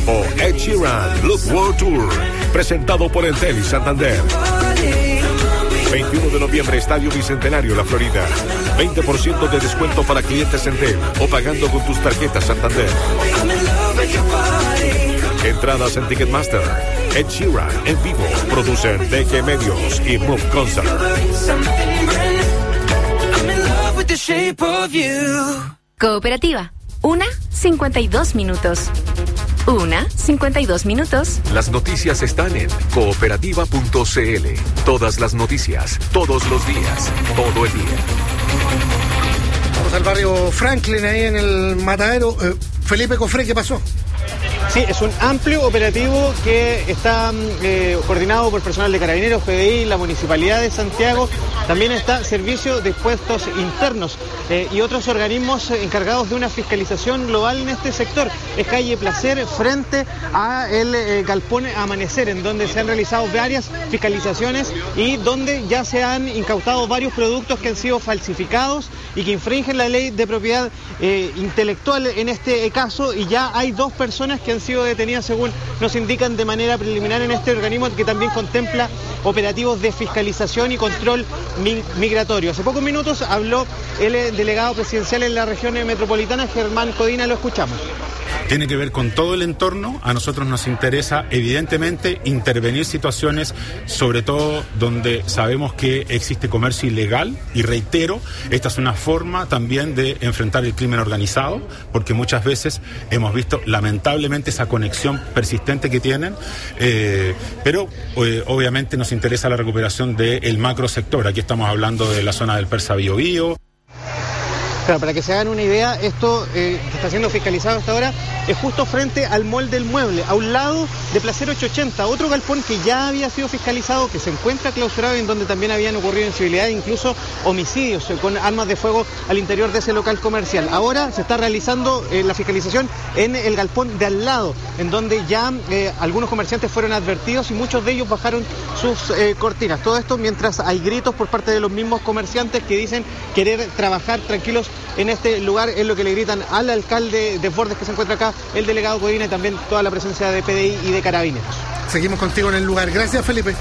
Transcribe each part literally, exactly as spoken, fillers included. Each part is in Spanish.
O Ed Sheeran Look World Tour, presentado por Entel y Santander. veintiuno de noviembre, Estadio Bicentenario, La Florida. veinte por ciento de descuento para clientes Entel o pagando con tus tarjetas Santander. Entradas en Ticketmaster. Ed Sheeran en vivo. Producen D G Medios y Move Concert. Cooperativa. Una, cincuenta y dos minutos. Una, cincuenta y dos minutos. Las noticias están en cooperativa punto c l. Todas las noticias, todos los días, todo el día. Vamos al barrio Franklin, ahí en el Matadero. Eh, Felipe Cofré, ¿qué pasó? Sí, es un amplio operativo que está eh, coordinado por personal de Carabineros, P D I, la Municipalidad de Santiago. También está Servicio de Puestos Internos eh, y otros organismos encargados de una fiscalización global en este sector. Es calle Placer frente a el eh, Galpón Amanecer, en donde se han realizado varias fiscalizaciones y donde ya se han incautado varios productos que han sido falsificados y que infringen la ley de propiedad eh, intelectual en este caso, y ya hay dos personas que han sido detenidas, según nos indican de manera preliminar, en este organismo que también contempla operativos de fiscalización y control mi- migratorio. Hace pocos minutos habló el eh, delegado presidencial en la región metropolitana, Germán Codina, lo escuchamos. Tiene que ver con todo el entorno. A nosotros nos interesa, evidentemente, intervenir situaciones, sobre todo donde sabemos que existe comercio ilegal, y reitero, esta es una forma también de enfrentar el crimen organizado, porque muchas veces hemos visto lamentablemente esa conexión persistente que tienen, eh, pero eh, obviamente nos interesa la recuperación del macrosector. Aquí estamos hablando de la zona del Persa Biobío. Claro, para que se hagan una idea, esto eh, que está siendo fiscalizado hasta ahora es justo frente al Mall del Mueble, a un lado de Placer ochocientos ochenta, otro galpón que ya había sido fiscalizado, que se encuentra clausurado y en donde también habían ocurrido incivilidades, incluso homicidios eh, con armas de fuego al interior de ese local comercial. Ahora se está realizando eh, la fiscalización en el galpón de al lado, en donde ya eh, algunos comerciantes fueron advertidos y muchos de ellos bajaron sus eh, cortinas. Todo esto mientras hay gritos por parte de los mismos comerciantes que dicen querer trabajar tranquilos en este lugar. Es lo que le gritan al alcalde de Bordes, que se encuentra acá, el delegado Codina, y también toda la presencia de P D I y de Carabineros. Seguimos contigo en el lugar. Gracias, Felipe.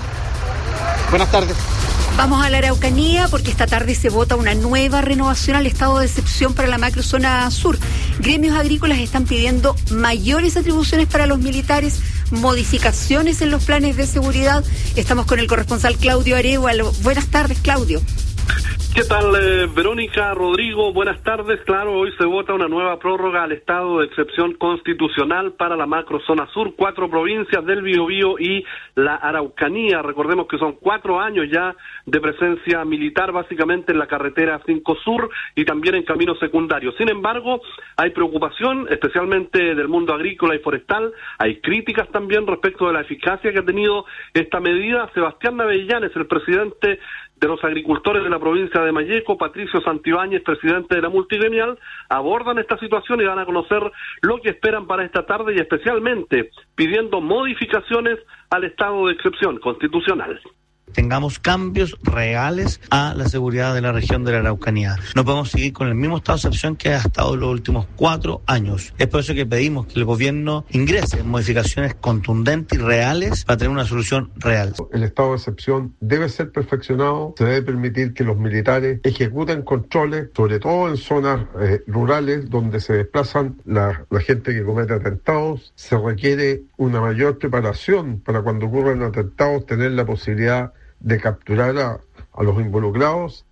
Buenas tardes. Vamos a la Araucanía porque esta tarde se vota una nueva renovación al estado de excepción para la macrozona sur. Gremios agrícolas están pidiendo mayores atribuciones para los militares, modificaciones en los planes de seguridad. Estamos con el corresponsal Claudio Arevalo. Buenas tardes, Claudio. ¿Qué tal, eh, Verónica, Rodrigo? Buenas tardes. Claro, hoy se vota una nueva prórroga al estado de excepción constitucional para la macrozona sur, cuatro provincias del Biobío y la Araucanía. Recordemos que son cuatro años ya de presencia militar, básicamente en la carretera cinco Sur y también en caminos secundarios. Sin embargo, hay preocupación, especialmente del mundo agrícola y forestal. Hay críticas también respecto de la eficacia que ha tenido esta medida. Sebastián Navellanes, el presidente de los agricultores de la provincia de Malleco, Patricio Santibáñez, presidente de la multigremial, abordan esta situación y dan a conocer lo que esperan para esta tarde, y especialmente pidiendo modificaciones al estado de excepción constitucional. Tengamos cambios reales a la seguridad de la región de la Araucanía. No podemos seguir con el mismo estado de excepción que ha estado los últimos cuatro años. Es por eso que pedimos que el gobierno ingrese en modificaciones contundentes y reales para tener una solución real. El estado de excepción debe ser perfeccionado, se debe permitir que los militares ejecuten controles, sobre todo en zonas eh, rurales donde se desplazan la, la gente que comete atentados. Se requiere una mayor preparación para cuando ocurran atentados, tener la posibilidad de capturar a, a los involucrados.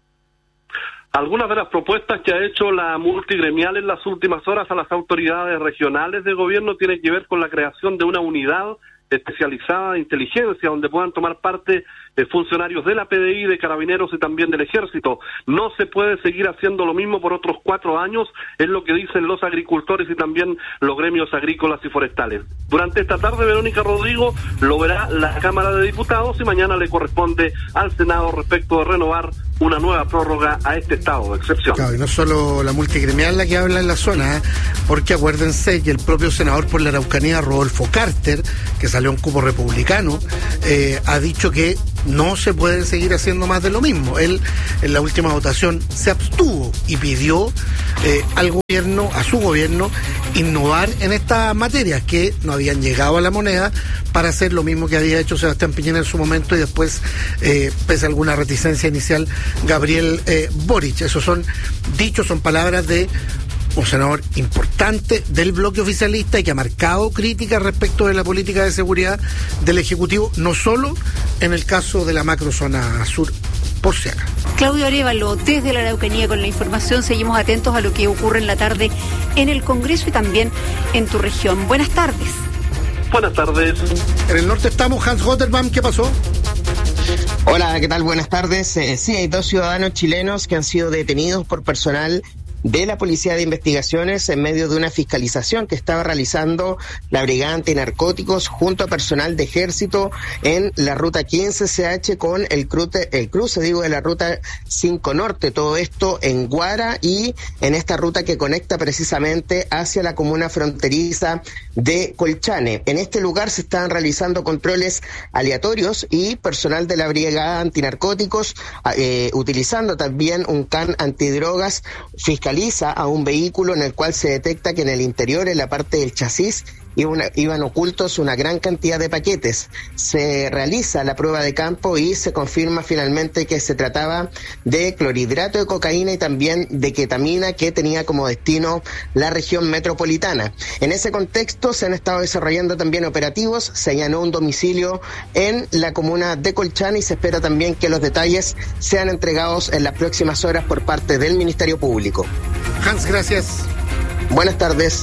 Algunas de las propuestas que ha hecho la multigremial en las últimas horas a las autoridades regionales de gobierno tienen que ver con la creación de una unidad especializada de inteligencia donde puedan tomar parte eh, funcionarios de la P D I, de Carabineros y también del Ejército. No se puede seguir haciendo lo mismo por otros cuatro años, es lo que dicen los agricultores y también los gremios agrícolas y forestales. Durante esta tarde, Verónica, Rodrigo, lo verá la Cámara de Diputados y mañana le corresponde al Senado respecto de renovar una nueva prórroga a este estado de excepción. Claro, y no solo la multigremial la que habla en la zona, ¿eh? Porque acuérdense que el propio senador por la Araucanía, Rodolfo Carter, que salió salió un cupo republicano, eh, ha dicho que no se puede seguir haciendo más de lo mismo. Él en la última votación se abstuvo y pidió eh, al gobierno, a su gobierno, innovar en estas materias que no habían llegado a la moneda para hacer lo mismo que había hecho Sebastián Piñera en su momento y después, eh, pese a alguna reticencia inicial, Gabriel eh, Boric. Esos son dichos, son palabras de un senador importante del bloque oficialista y que ha marcado críticas respecto de la política de seguridad del Ejecutivo, no solo en el caso de la macrozona sur, por si acaso. Claudio Arévalo, desde la Araucanía con la información. Seguimos atentos a lo que ocurre en la tarde en el Congreso y también en tu región. Buenas tardes. Buenas tardes. En el norte estamos, Hans Rotterbaum, ¿qué pasó? Hola, ¿qué tal? Buenas tardes. Eh, sí, hay dos ciudadanos chilenos que han sido detenidos por personal de la Policía de Investigaciones en medio de una fiscalización que estaba realizando la Brigada Antinarcóticos junto a personal de Ejército en la ruta quince C H con el cruce, el cruce digo, de la ruta cinco Norte, todo esto en Guara y en esta ruta que conecta precisamente hacia la comuna fronteriza de Colchane. En este lugar se están realizando controles aleatorios y personal de la Brigada Antinarcóticos, eh, utilizando también un can antidrogas, fiscal a un vehículo en el cual se detecta que en el interior, en la parte del chasis, iban, iban ocultos una gran cantidad de paquetes. Se realiza la prueba de campo y se confirma finalmente que se trataba de clorhidrato de cocaína y también de ketamina que tenía como destino la región metropolitana. En ese contexto se han estado desarrollando también operativos, se allanó un domicilio en la comuna de Colchane y se espera también que los detalles sean entregados en las próximas horas por parte del Ministerio Público. Hans, gracias. Buenas tardes.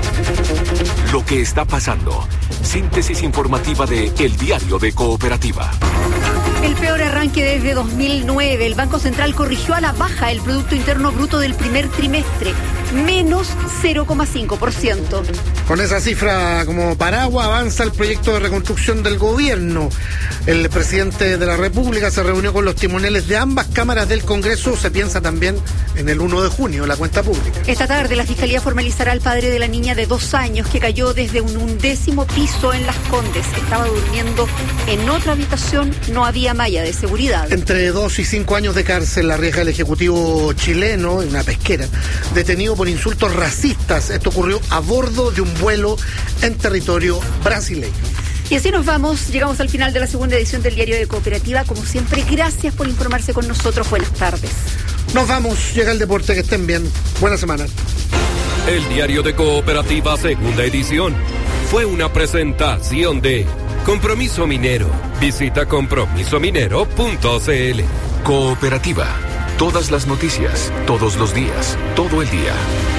Lo que está pasando. Síntesis informativa de El Diario de Cooperativa. El peor arranque desde dos mil nueve. El Banco Central corrigió a la baja el Producto Interno Bruto del primer trimestre, menos cero coma cinco por ciento. Con esa cifra como paraguas avanza el proyecto de reconstrucción del gobierno. El presidente de la República se reunió con los timoneles de ambas cámaras del Congreso. Se piensa también en el uno de junio, la cuenta pública. Esta tarde la Fiscalía formalizará al padre de la niña de dos años que cayó desde un undécimo piso en Las Condes. Estaba durmiendo en otra habitación, no había malla de seguridad. Entre dos y cinco años de cárcel arriesga el ejecutivo chileno, una pesquera, detenido por insultos racistas. Esto ocurrió a bordo de un vuelo en territorio brasileño. Y así nos vamos, llegamos al final de la segunda edición del Diario de Cooperativa. Como siempre, gracias por informarse con nosotros. Buenas tardes. Nos vamos, llega el deporte, que estén bien. Buena semana. El Diario de Cooperativa, segunda edición, fue una presentación de Compromiso Minero. Visita compromiso minero punto c l. Cooperativa. Todas las noticias, todos los días, todo el día.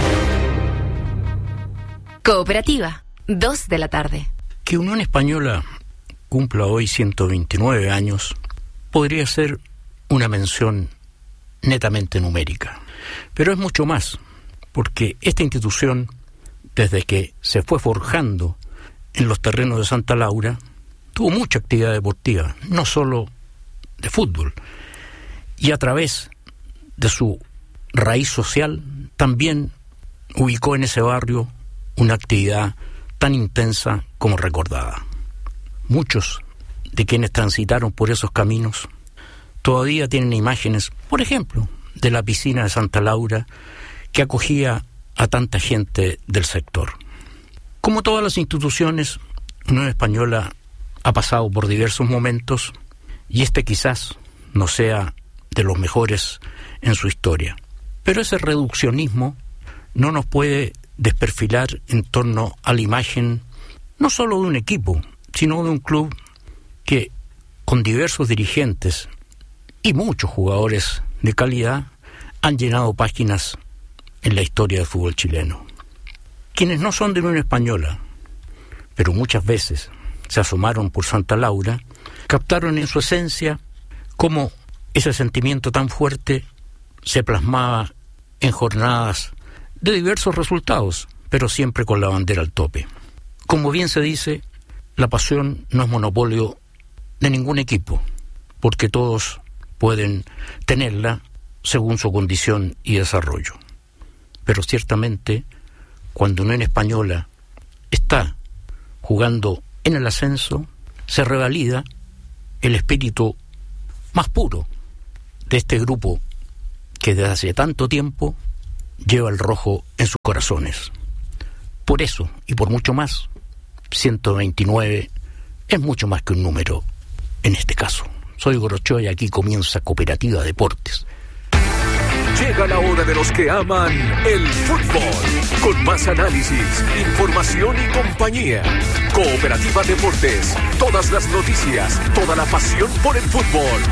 Cooperativa, dos de la tarde. Que Unión Española cumpla hoy ciento veintinueve años podría ser una mención netamente numérica. Pero es mucho más, porque esta institución, desde que se fue forjando en los terrenos de Santa Laura, tuvo mucha actividad deportiva, no solo de fútbol, y a través de su raíz social también ubicó en ese barrio una actividad tan intensa como recordada. Muchos de quienes transitaron por esos caminos todavía tienen imágenes, por ejemplo, de la piscina de Santa Laura que acogía a tanta gente del sector. Como todas las instituciones, Unión Española ha pasado por diversos momentos y este quizás no sea de los mejores en su historia. Pero ese reduccionismo no nos puede desperfilar en torno a la imagen no solo de un equipo, sino de un club que, con diversos dirigentes y muchos jugadores de calidad, han llenado páginas en la historia del fútbol chileno. Quienes no son de Unión Española, pero muchas veces se asomaron por Santa Laura, captaron en su esencia cómo ese sentimiento tan fuerte se plasmaba en jornadas de diversos resultados, pero siempre con la bandera al tope. Como bien se dice, la pasión no es monopolio de ningún equipo, porque todos pueden tenerla según su condición y desarrollo. Pero ciertamente, cuando Unión Española está jugando en el ascenso se revalida el espíritu más puro de este grupo que desde hace tanto tiempo lleva el rojo en sus corazones. Por eso, y por mucho más, ciento veintinueve es mucho más que un número en este caso. Soy Gorochoa y aquí comienza Cooperativa Deportes. Llega la hora de los que aman el fútbol. Con más análisis, información y compañía. Cooperativa Deportes. Todas las noticias, toda la pasión por el fútbol.